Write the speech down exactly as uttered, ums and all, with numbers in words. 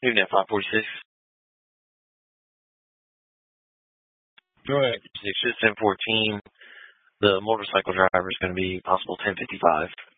Evening at five forty-six. Go ahead. six ten fourteen. The motorcycle driver is going to be possible ten fifty-five.